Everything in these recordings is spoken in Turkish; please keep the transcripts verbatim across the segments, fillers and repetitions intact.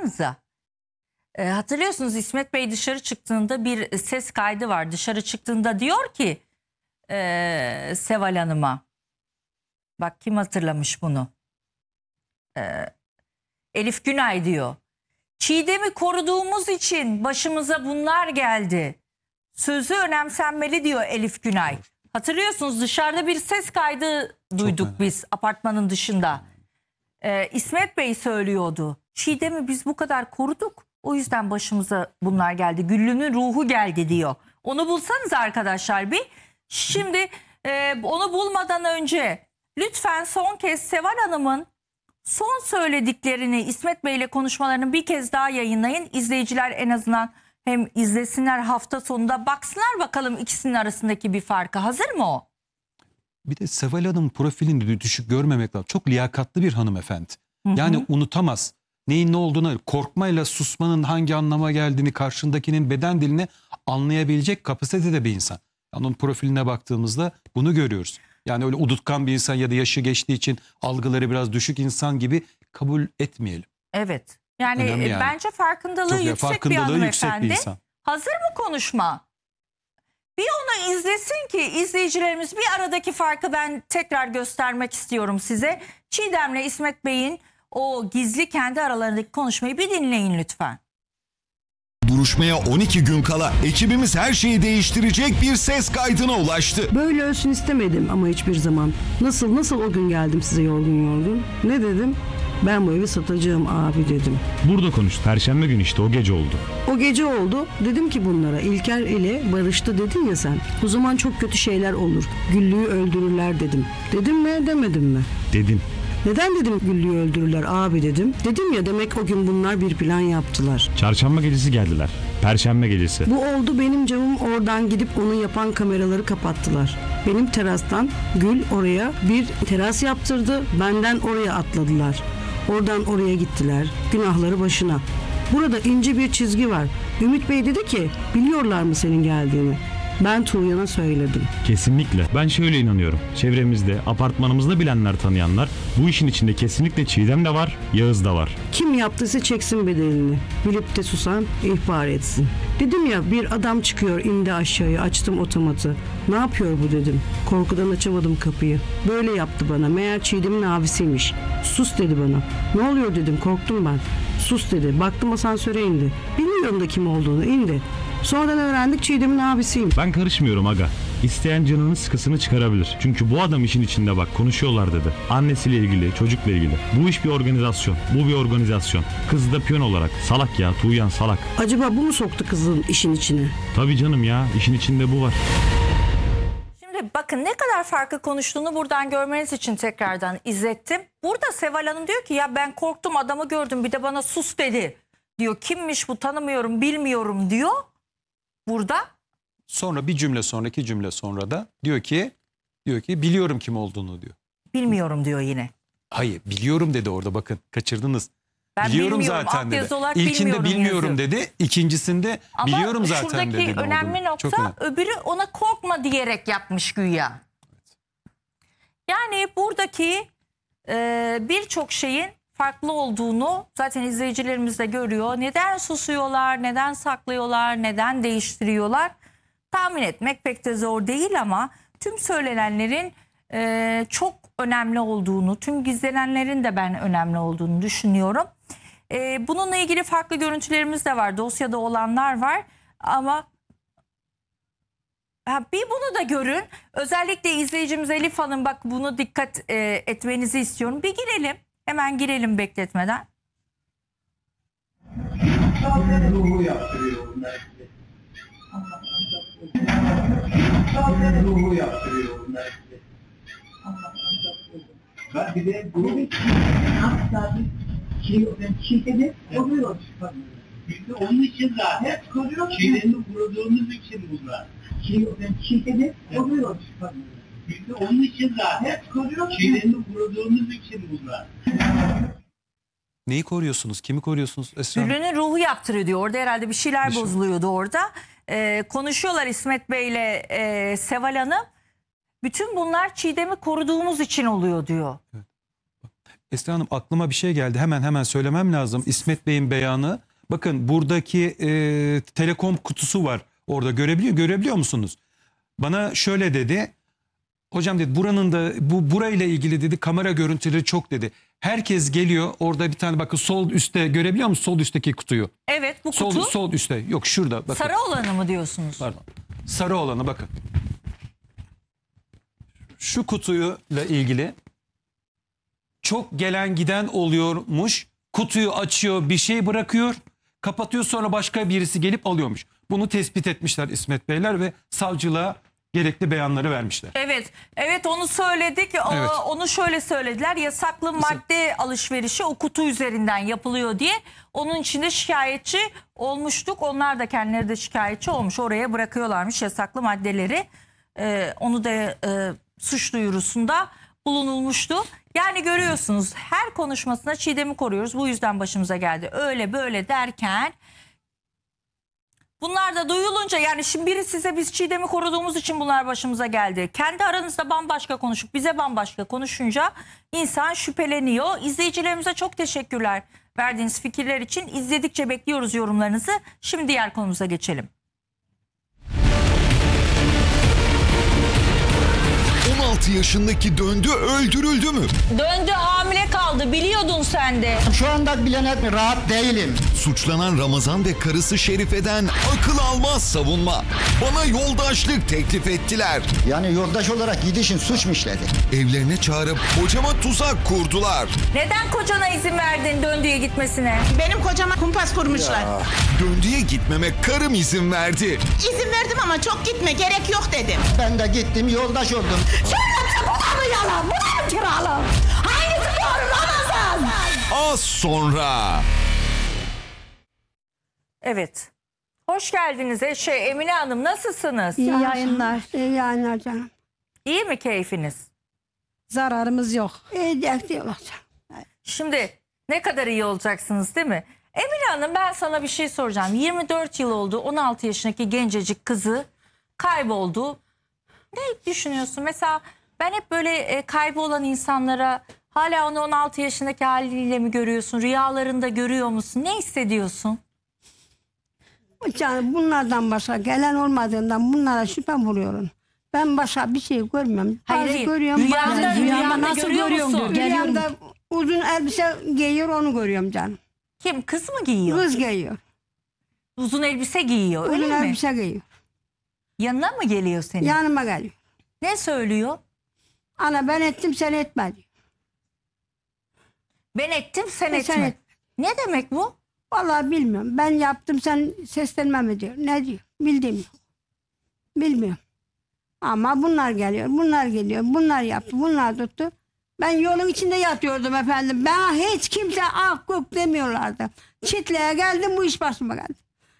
baksanıza. E, hatırlıyorsunuz İsmet Bey dışarı çıktığında bir ses kaydı var. Dışarı çıktığında diyor ki e, Seval Hanım'a, bak kim hatırlamış bunu? E, Elif Günay diyor. Çiğdem'i koruduğumuz için başımıza bunlar geldi. Sözü önemsenmeli diyor Elif Günay. Hatırlıyorsunuz dışarıda bir ses kaydı duyduk Çok biz apartmanın dışında. Ee, İsmet Bey söylüyordu. Çiğdem'i biz bu kadar koruduk. O yüzden başımıza bunlar geldi. Güllü'nün ruhu geldi diyor. Onu bulsanız arkadaşlar bir. Şimdi e, onu bulmadan önce lütfen son kez Seval Hanım'ın son söylediklerini, İsmet Bey ile konuşmalarını bir kez daha yayınlayın. İzleyiciler en azından hem izlesinler, hafta sonunda baksınlar bakalım ikisinin arasındaki bir farkı. Hazır mı o? Bir de Seval Hanım profilini düşük görmemek lazım. Çok liyakatlı bir hanımefendi. Hı hı. Yani unutamaz. Neyin ne olduğunu, korkmayla susmanın hangi anlama geldiğini, karşındakinin beden dilini anlayabilecek kapasitede bir insan. Yani onun profiline baktığımızda bunu görüyoruz. Yani öyle udutkan bir insan ya da yaşı geçtiği için algıları biraz düşük insan gibi kabul etmeyelim. Evet. Yani, Önemli yani. bence farkındalığı Çok yüksek farkındalığı bir hanımefendi. yüksek bir insan. Hazır mı konuşma? Bir onu izlesin ki izleyicilerimiz, bir aradaki farkı ben tekrar göstermek istiyorum size. Çiğdem'le İsmet Bey'in o gizli kendi aralarındaki konuşmayı bir dinleyin lütfen. Duruşmaya on iki gün kala ekibimiz her şeyi değiştirecek bir ses kaydına ulaştı. Böyle ölsün istemedim ama hiçbir zaman. Nasıl nasıl o gün geldim size yorgun yorgun. Ne dedim? Ben bu evi satacağım abi dedim. Burada konuş. Perşembe günü işte o gece oldu. O gece oldu. Dedim ki bunlara İlker ile barıştı dedin ya sen. O zaman çok kötü şeyler olur. Güllü'yü öldürürler dedim. Dedim mi demedim mi? Dedin. Neden dedim Güllü'yü öldürürler abi dedim. Dedim ya demek o gün bunlar bir plan yaptılar. Çarşamba gecesi geldiler. Perşembe gecesi. Bu oldu benim camım oradan gidip onu yapan kameraları kapattılar. Benim terastan Gül oraya bir teras yaptırdı. Benden oraya atladılar. Oradan oraya gittiler. Günahları başına. Burada ince bir çizgi var. Ümit Bey dedi ki biliyorlar mı senin geldiğini? Ben Tuğyan'a söyledim. Kesinlikle. Ben şöyle inanıyorum. Çevremizde, apartmanımızda bilenler, tanıyanlar bu işin içinde kesinlikle Çiğdem de var, Yağız da var. Kim yaptıysa çeksin bedelini. Bilip de susan ihbar etsin. Dedim ya bir adam çıkıyor indi aşağıya açtım otomatı. Ne yapıyor bu dedim. Korkudan açamadım kapıyı. Böyle yaptı bana. Meğer Çiğdem'in abisiymiş. Sus dedi bana. Ne oluyor dedim korktum ben. Sus dedi. Baktım asansöre indi. Bilmiyorum da kim olduğunu indi. Sonradan öğrendik Çiğdem'in abisiyim. Ben karışmıyorum aga. İsteyen canının sıkısını çıkarabilir. Çünkü bu adam işin içinde bak konuşuyorlar dedi. Annesiyle ilgili, çocukla ilgili. Bu iş bir organizasyon. Bu bir organizasyon. Kız da piyon olarak. Salak ya, Tuğyan salak. Acaba bu mu soktu kızın işin içine? Tabii canım ya, işin içinde bu var. Şimdi bakın ne kadar farklı konuştuğunu buradan görmeniz için tekrardan izlettim. Burada Seval Hanım diyor ki ya ben korktum adamı gördüm bir de bana sus dedi. Diyor kimmiş bu tanımıyorum bilmiyorum diyor. Burada. Sonra bir cümle sonraki cümle sonra da diyor ki diyor ki biliyorum kim olduğunu diyor. Bilmiyorum diyor yine. Hayır biliyorum dedi orada bakın kaçırdınız. Ben biliyorum bilmiyorum, zaten alt yazı dedi. olarak İlkinde bilmiyorum bilmiyorum yazıyor. dedi. İkincisinde Ama biliyorum zaten dedi. şuradaki ne önemli olduğunu. Çok nokta önemli. öbürü ona korkma diyerek yapmış güya. Yani buradaki e, birçok şeyin farklı olduğunu zaten izleyicilerimiz de görüyor. Neden susuyorlar, neden saklıyorlar, neden değiştiriyorlar? Tahmin etmek pek de zor değil ama tüm söylenenlerin e, çok önemli olduğunu, tüm gizlenenlerin de ben önemli olduğunu düşünüyorum. E, bununla ilgili farklı görüntülerimiz de var. Dosyada olanlar var ama ha, bir bunu da görün. Özellikle izleyicimiz Elif Hanım bak bunu dikkat e, etmenizi istiyorum. Bir girelim. Hemen girelim bekletmeden. Ruhu yaptırıyor bunlar. Ruhu yaptırıyor bunlar. Ben bir de bu şey ben çiğdemi oluyor. Biz de onun için zaten çiğdemi vurduğumuz için bunlar. Şey ben çiğdemi oluyor. Biz de onun için zaten çiğdemi vurduğumuz için bunlar. Neyi koruyorsunuz? Kimi koruyorsunuz? Esra Hanım? Güllü'nün ruhu yaptırıyor diyor. Orada herhalde bir şeyler Bir şey. bozuluyordu orada. Ee, konuşuyorlar İsmet Bey ile e, Seval Hanım. Bütün bunlar Çiğdem'i koruduğumuz için oluyor diyor. Esra Hanım aklıma bir şey geldi. Hemen hemen söylemem lazım. İsmet Bey'in beyanı. Bakın buradaki e, telekom kutusu var. Orada görebiliyor, görebiliyor musunuz? Bana şöyle dedi. Hocam dedi buranın da bu burayla ilgili dedi kamera görüntüleri çok dedi. Herkes geliyor orada bir tane bakın sol üstte görebiliyor musunuz sol üstteki kutuyu? Evet, bu Sol kutu sol üstte yok şurada bakın. sarı olanı mı diyorsunuz? Pardon. Sarı olanı bakın. Şu kutuyla ilgili çok gelen giden oluyormuş. Kutuyu açıyor, bir şey bırakıyor, kapatıyor, sonra başka birisi gelip alıyormuş. Bunu tespit etmişler İsmet Beyler ve savcılığa gerekli beyanları vermişler. Evet, evet onu söyledik. Aa, Evet. Onu şöyle söylediler. Yasaklı madde alışverişi o kutu üzerinden yapılıyor diye. Onun içinde şikayetçi olmuştuk. Onlar da kendileri de şikayetçi olmuş. Oraya bırakıyorlarmış yasaklı maddeleri. Ee, onu da e, suç duyurusunda bulunulmuştu. Yani görüyorsunuz her konuşmasında Çiğdem'i koruyoruz. Bu yüzden başımıza geldi. Öyle böyle derken bunlar da duyulunca yani şimdi biri size biz Çiğdem'i koruduğumuz için bunlar başımıza geldi. Kendi aranızda bambaşka konuşup bize bambaşka konuşunca insan şüpheleniyor. İzleyicilerimize çok teşekkürler verdiğiniz fikirler için. İzledikçe bekliyoruz yorumlarınızı. Şimdi diğer konumuza geçelim. on altı yaşındaki döndü öldürüldü mü? Döndü, hamile kaldı, biliyordun sen de. Şu anda bilene rahat değilim. Suçlanan Ramazan ve karısı Şerife'den akıl almaz savunma. Bana yoldaşlık teklif ettiler. Yani yoldaş olarak gidişin suç mu işledi? Evlerine çağırıp kocama tuzak kurdular. Neden kocana izin verdin döndüğe gitmesine? Benim kocama kumpas kurmuşlar. Döndüye gitmeme karım izin verdi. İzin verdim ama çok gitme, gerek yok dedim. Ben de gittim yoldaş oldum. Bu da mı yalan? Bu da mı kiralı? Hangisi doğru Ramazan? Az sonra. Evet. Hoş geldiniz Eşe. Emine Hanım, nasılsınız? İyi yayınlar. İyi yayınlar canım. İyi mi keyfiniz? Zararımız yok. İyi diyorlar. Şimdi ne kadar iyi olacaksınız değil mi? Emine Hanım, ben sana bir şey soracağım. yirmi dört yıl oldu, on altı yaşındaki gencecik kızı kayboldu. Ne düşünüyorsun? Mesela ben hep böyle e, kaybolan insanlara hala onu on altı yaşındaki haliyle mi görüyorsun? Rüyalarında görüyor musun? Ne hissediyorsun? Canım bunlardan başka gelen olmadığından bunlara şüphe vuruyorum. Ben başka bir şey görmüyorum. Hayır, Bazı hayır. görüyorum. Rüyanda- bazı- rüyanda nasıl görüyor görüyorum musun? diyor. Rüyamda uzun elbise giyiyor onu görüyorum canım. Kim? Kız mı giyiyor? Kız giyiyor. Uzun elbise giyiyor, öyle Uzun mi? elbise giyiyor. Yanına mı geliyor senin? Yanıma geliyor. Ne söylüyor? Ana ben ettim sen etme diyor. Ben ettim, sen E, etme. sen et. Ne demek bu? Vallahi bilmiyorum. Ben yaptım sen seslenme mi diyor. Ne diyor? Bildiğim yok. Bilmiyorum. Ama bunlar geliyor. Bunlar geliyor. Bunlar yaptı. Bunlar tuttu. Ben yolun içinde yatıyordum efendim. Ben hiç kimse ah kuk demiyorlardı. Çitleye geldim bu iş başıma geldi.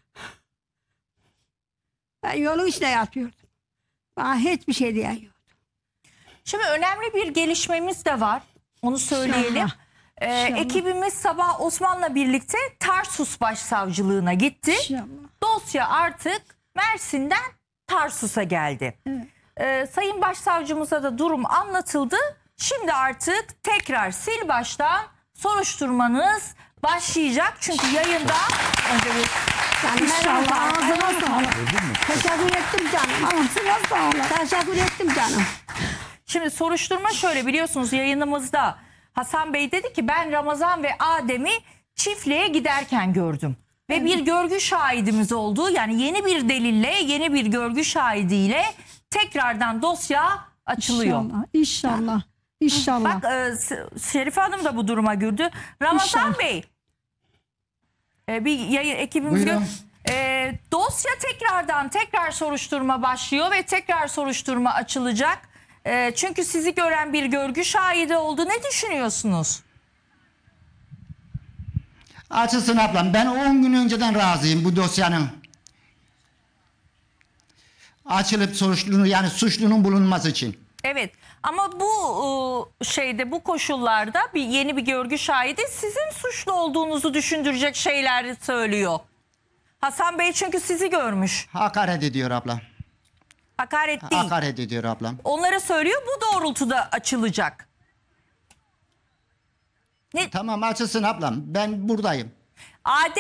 Ben yolun içinde yatıyordum. Bana hiçbir şey diyen yok. Şimdi önemli bir gelişmemiz de var. Onu söyleyelim. İnşallah. Ee, İnşallah. ekibimiz sabah Osman'la birlikte Tarsus Başsavcılığına gitti. İnşallah. Dosya artık Mersin'den Tarsus'a geldi. Ee, Sayın Başsavcımıza da durum anlatıldı. Şimdi artık tekrar sil baştan soruşturmanız başlayacak. Çünkü yayında önce bir İnşallah. Ağzına sağlık. Teşekkür ettim canım. Ağzına sağlık. Teşekkür ettim canım. Şimdi soruşturma şöyle, biliyorsunuz yayınımızda Hasan Bey dedi ki ben Ramazan ve Adem'i çiftliğe giderken gördüm. Ve bir görgü şahidimiz oldu. Yani yeni bir delille, yeni bir görgü şahidiyle tekrardan dosya açılıyor. İnşallah. İnşallah. İnşallah. Bak e, S- Şerife Hanım da bu duruma güldü. Ramazan İnşallah. Bey, e, bir yayın ekibimiz Buyurun. gö- e, dosya tekrardan tekrar soruşturma başlıyor ve tekrar soruşturma açılacak. E, çünkü sizi gören bir görgü şahidi oldu. Ne düşünüyorsunuz? Açılsın ablam. Ben on gün önceden razıyım bu dosyanın. Açılıp soruşturulur yani suçlunun bulunması için. Evet, ama bu e, şeyde, bu koşullarda bir yeni bir görgü şahidi sizin suçlu olduğunuzu düşündürecek şeyler söylüyor. Hasan Bey çünkü sizi görmüş. Hakaret ediyor ablam. Hakaret değil. Hakaret ediyor ablam. Onlara söylüyor, bu doğrultuda açılacak. Ne? Tamam açılsın ablam. Ben buradayım. Adem